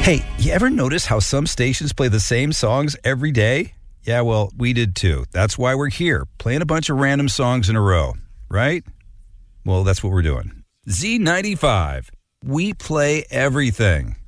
Hey, you ever notice how some stations play the same songs every day? Yeah, well, we did too. That's why we're here, playing a bunch of random songs in a row, right? Well, that's what we're doing. Z95. We play everything.